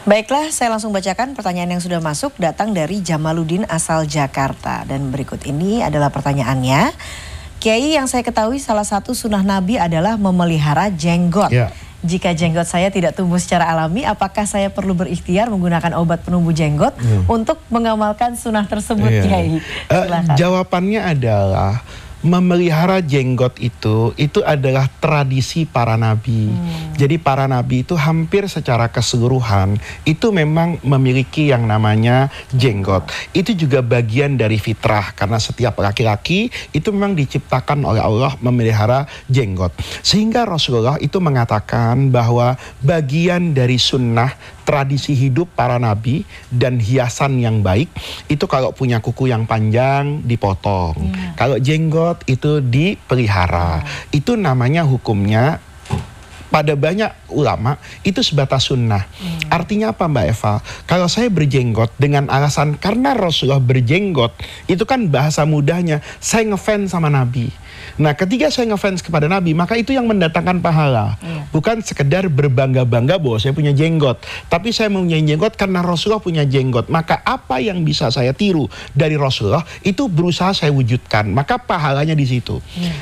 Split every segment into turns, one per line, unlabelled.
Baiklah, saya langsung bacakan pertanyaan yang sudah masuk, datang dari Jamaluddin asal Jakarta. Dan berikut ini adalah pertanyaannya. Kiai, yang saya ketahui salah satu sunnah Nabi adalah memelihara jenggot.
Ya.
Jika jenggot saya tidak tumbuh secara alami, apakah saya perlu berikhtiar menggunakan obat penumbuh jenggot untuk mengamalkan sunnah tersebut, Kiai?
Jawabannya adalah memelihara jenggot itu adalah tradisi para nabi. Jadi para nabi itu hampir secara keseluruhan itu memang memiliki yang namanya jenggot. Itu juga bagian dari fitrah, karena setiap laki-laki itu memang diciptakan oleh Allah memelihara jenggot. Sehingga Rasulullah itu mengatakan bahwa bagian dari sunnah tradisi hidup para nabi dan hiasan yang baik itu kalau punya kuku yang panjang dipotong, kalau jenggot itu dipelihara. Itu namanya hukumnya pada banyak ulama itu sebatas sunnah. Artinya apa, Mbak Eva? Kalau saya berjenggot dengan alasan karena Rasulullah berjenggot, itu kan bahasa mudahnya saya ngefans sama Nabi. Nah, ketika saya ngefans kepada Nabi, maka itu yang mendatangkan pahala. Bukan sekedar berbangga-bangga bahwa saya punya jenggot, tapi saya mempunyai jenggot karena Rasulullah punya jenggot. Maka apa yang bisa saya tiru dari Rasulullah itu berusaha saya wujudkan. Maka pahalanya di situ.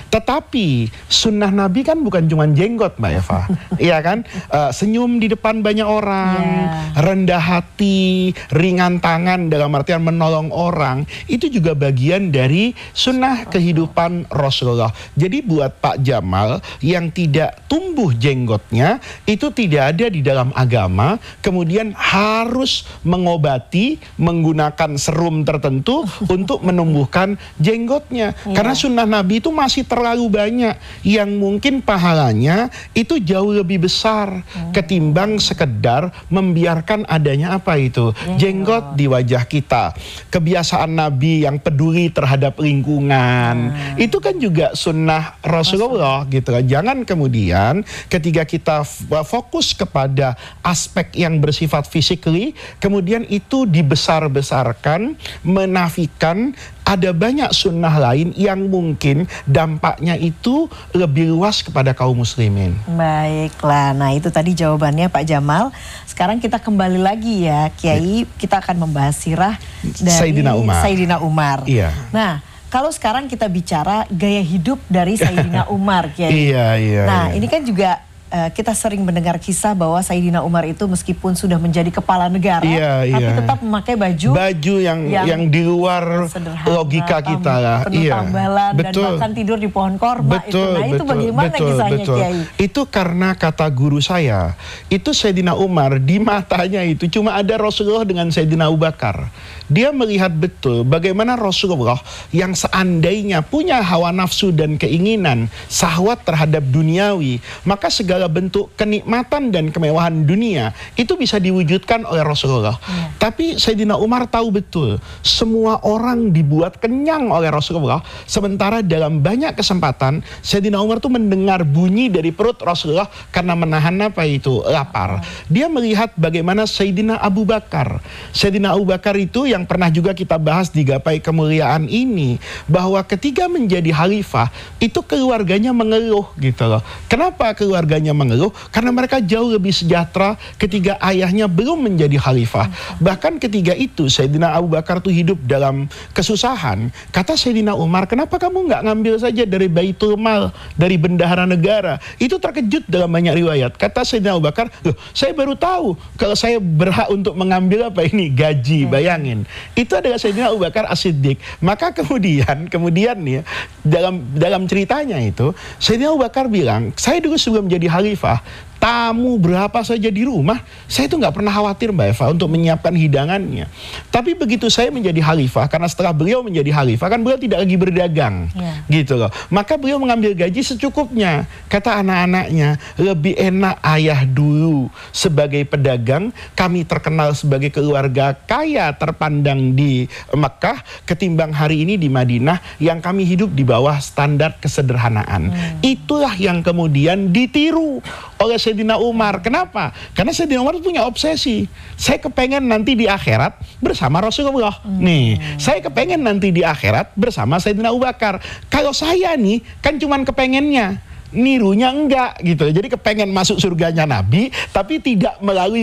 Tetapi sunnah Nabi kan bukan cuma jenggot, Mbak Eva. Iya kan? Senyum di depan banyak orang, rendah hati, ringan tangan dalam artian menolong orang, itu juga bagian dari sunnah kehidupan Rasulullah. Jadi buat Pak Jamal yang tidak tumbuh jenggotnya, itu tidak ada di dalam agama, kemudian harus mengobati menggunakan serum tertentu untuk menumbuhkan jenggotnya. Karena sunnah Nabi itu masih terlalu banyak yang mungkin pahalanya itu jauh lebih besar ketimbang sekedar membiarkan adanya apa itu jenggot di wajah kita. Kebiasaan Nabi yang peduli terhadap lingkungan, itu kan juga sunnah Rasulullah gitu kan. Jangan kemudian ketika kita fokus kepada aspek yang bersifat physically, kemudian itu dibesar-besarkan, menafikan ada banyak sunnah lain yang mungkin dampaknya itu lebih luas kepada kaum muslimin.
Baiklah, nah itu tadi jawabannya Pak Jamal. Sekarang kita kembali lagi ya, Kiai, kita akan membahas sirah dari Sayyidina Umar.
Iya.
Nah, kalau sekarang kita bicara gaya hidup dari Sayyidina Umar, Kiai. Nah, ini kan juga kita sering mendengar kisah bahwa Sayyidina Umar itu meskipun sudah menjadi kepala negara, tapi tetap memakai baju
yang di luar logika kita lah.
Penuh tambalan dan bahkan tidur di pohon korma. Itu bagaimana kisahnya, Kiai?
Itu karena kata guru saya, itu Sayyidina Umar di matanya itu cuma ada Rasulullah dengan Sayyidina Abu Bakar. Dia melihat betul bagaimana Rasulullah yang seandainya punya hawa nafsu dan keinginan syahwat terhadap duniawi, maka segala bentuk kenikmatan dan kemewahan dunia itu bisa diwujudkan oleh Rasulullah. Tapi Sayyidina Umar tahu betul semua orang dibuat kenyang oleh Rasulullah, sementara dalam banyak kesempatan Sayyidina Umar tuh mendengar bunyi dari perut Rasulullah karena menahan apa itu lapar. Dia melihat bagaimana Sayyidina Abu Bakar. Sayyidina Abu Bakar itu yang pernah juga kita bahas di Gapai Kemuliaan ini, bahwa ketika menjadi khalifah itu keluarganya mengeluh gitu loh. Kenapa keluarganya mengeluh? Karena mereka jauh lebih sejahtera ketika ayahnya belum menjadi khalifah. Bahkan ketika itu Sayyidina Abu Bakar tuh hidup dalam kesusahan. Kata Sayyidina Umar, kenapa kamu nggak ngambil saja dari Baitul Mal, dari bendahara negara? Itu terkejut dalam banyak riwayat. Kata Sayyidina Abu Bakar, loh, saya baru tahu kalau saya berhak untuk mengambil apa ini gaji. Bayangin, itu adalah Sayyidina Abu Bakar As-Siddiq. Maka kemudian nih dalam ceritanya itu Sayyidina Abu Bakar bilang, saya dulu sebelum menjadi khalifah, tamu berapa saja di rumah, saya itu nggak pernah khawatir, Mbak Eva, untuk menyiapkan hidangannya. Tapi begitu saya menjadi khalifah, karena setelah beliau menjadi khalifah kan beliau tidak lagi berdagang, gitu loh. Maka beliau mengambil gaji secukupnya. Kata anak-anaknya, lebih enak ayah dulu sebagai pedagang, kami terkenal sebagai keluarga kaya terpandang di Mekah, ketimbang hari ini di Madinah yang kami hidup di bawah standar kesederhanaan. Itulah yang kemudian ditiru oleh Sayyidina Umar. Kenapa? Karena Sayyidina Umar punya obsesi. Saya kepengen nanti di akhirat bersama Rasulullah. Nih, saya kepengen nanti di akhirat bersama Sayyidina Abu Bakar. Kalau saya nih, kan cuman kepengennya, nirunya enggak gitu. Jadi kepengen masuk surganya Nabi, tapi tidak melalui